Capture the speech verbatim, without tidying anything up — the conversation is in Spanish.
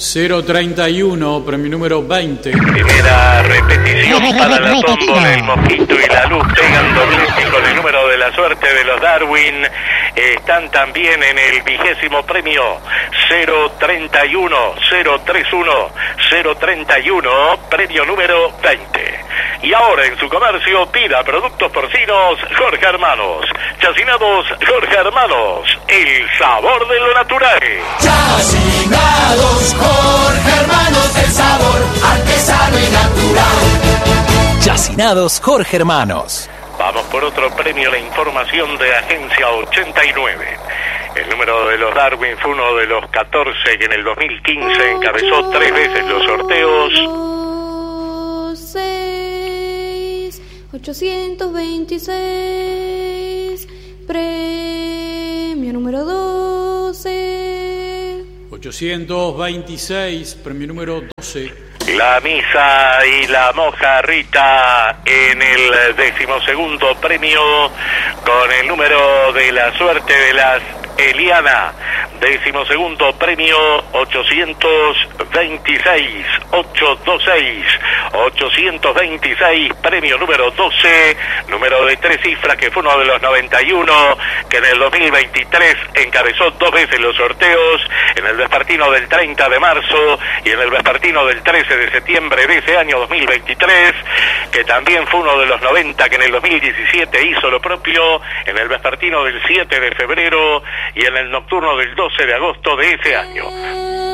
cero treinta y uno, premio número veinte. Primera repetición para la tómbola, el mosquito y la luz pegan doblete con el número de la suerte de los Darwin. Están también en el vigésimo premio cero treinta y uno, cero treinta y uno, cero treinta y uno, premio número veinte. Y ahora en su comercio pida productos porcinos Jorge Hermanos. Chacinados Jorge Hermanos, el sabor de lo natural. Chacinados Jorge Hermanos, el sabor artesano y natural. Chacinados Jorge Hermanos. Vamos por otro premio, la información de Agencia ochenta y nueve. El número de los Darwin fue uno de los catorce que en el dos mil quince encabezó tres veces los sorteos. ochocientos veintiséis, premio número doce. ochocientos veintiséis, premio número doce. La misa y la mojarrita en el decimosegundo premio con el número de la suerte de las Eliana. Decimosegundo premio ochocientos veintiséis, ochocientos veintiséis, ochocientos veintiséis, premio número doce, número de tres cifras que fue uno de los noventa y uno que en el dos mil veintitrés encabezó dos veces los sorteos, en el vespertino del treinta de marzo y en el vespertino del trece de septiembre de ese año dos mil veintitrés, que también fue uno de los noventa que en el dos mil diecisiete hizo lo propio, en el vespertino del siete de febrero y en el nocturno del doce de agosto de ese año.